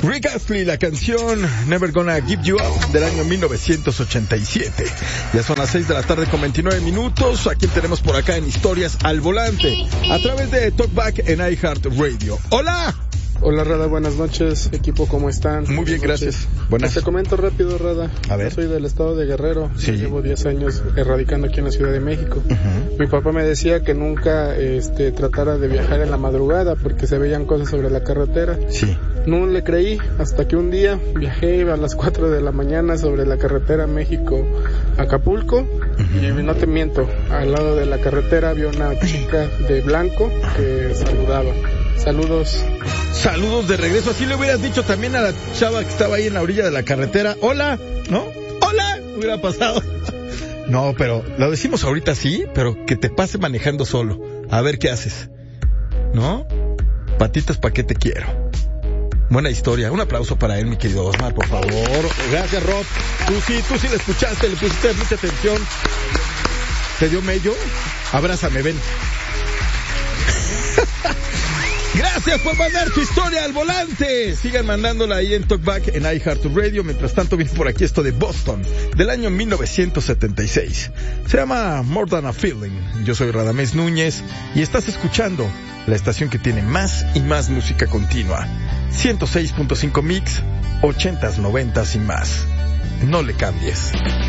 Rick Astley, la canción Never Gonna Give You Up del año 1987. Ya son las 6 de la tarde con 29 minutos. Aquí tenemos por acá en Historias al Volante, a través de Talkback en iHeartRadio. ¡Hola! Hola, Rada, buenas noches, equipo, ¿cómo están? Muy bien, gracias. Buenas. Te comento rápido, Rada. A ver. Yo soy del estado de Guerrero. Sí. Llevo 10 años radicando aquí en la Ciudad de México. Mi papá me decía que nunca tratara de viajar en la madrugada porque se veían cosas sobre la carretera. Sí. No le creí hasta que un día viajé a las 4 de la mañana sobre la carretera México-Acapulco. Y no te miento, al lado de la carretera había una chica de blanco que saludaba. Saludos. Saludos de regreso. Así le hubieras dicho también a la chava que estaba ahí en la orilla de la carretera. Hola, ¿no? Hola, hubiera pasado. No, pero lo decimos ahorita sí, pero que te pase manejando solo. A ver qué haces. ¿No? Patitas, ¿pa' qué te quiero? Buena historia. Un aplauso para él, mi querido Osmar, por favor. Gracias, Rob. Tú sí le escuchaste, le pusiste mucha atención. ¿Te dio mello? Abrázame, ven. Gracias por mandar tu historia al volante. Sigan mandándola ahí en Talkback en iHeartRadio. Mientras tanto viene por aquí esto de Boston del año 1976. Se llama More Than a Feeling. Yo soy Radamés Núñez y estás escuchando la estación que tiene más y más música continua. 106.5 Mix, 80s, 90s y más. No le cambies.